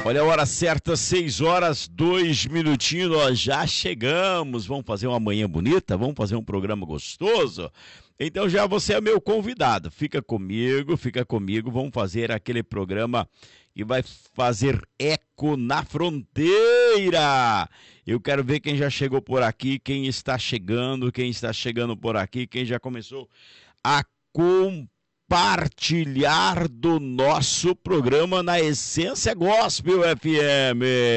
Olha a hora certa, 6 horas, 2 minutinhos, nós já chegamos. Vamos fazer uma manhã bonita? Vamos fazer um programa gostoso? Então já você é meu convidado. Fica comigo. Vamos fazer aquele programa que vai fazer eco na fronteira. Eu quero ver quem já chegou por aqui, quem está chegando por aqui, quem já começou a compartilhar do nosso programa na Essência Gospel FM.